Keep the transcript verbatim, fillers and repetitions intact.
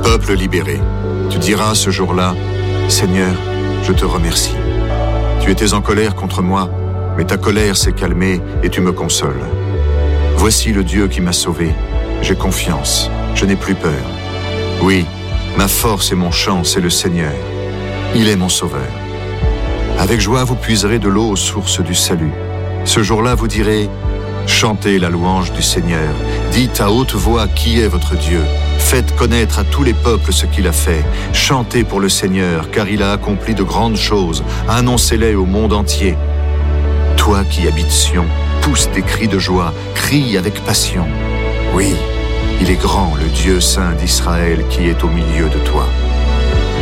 Peuple libéré, tu diras ce jour-là, Seigneur, je te remercie. Tu étais en colère contre moi, mais ta colère s'est calmée et tu me consoles. Voici le Dieu qui m'a sauvé. J'ai confiance, je n'ai plus peur. Oui, ma force et mon chant, c'est le Seigneur. Il est mon sauveur. Avec joie, vous puiserez de l'eau aux sources du salut. Ce jour-là, vous direz, chantez la louange du Seigneur. Dites à haute voix qui est votre Dieu. Faites connaître à tous les peuples ce qu'il a fait. Chantez pour le Seigneur, car il a accompli de grandes choses. Annoncez-les au monde entier. Toi qui habites Sion, pousse des cris de joie, crie avec passion. Oui, il est grand, le Dieu saint d'Israël qui est au milieu de toi.